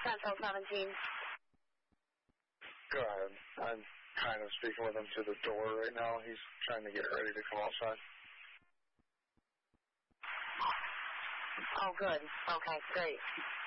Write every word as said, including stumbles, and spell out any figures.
Central seventeen. Go ahead. I'm kind of speaking with him through the door right now. He's trying to get ready to come outside. Oh, good. Okay, great.